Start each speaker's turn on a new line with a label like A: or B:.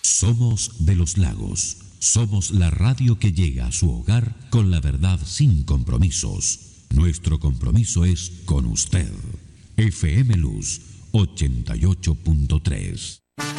A: Somos de los Lagos. Somos la radio que llega a su hogar con la verdad sin compromisos. Nuestro compromiso es con usted. FM Luz 88.3.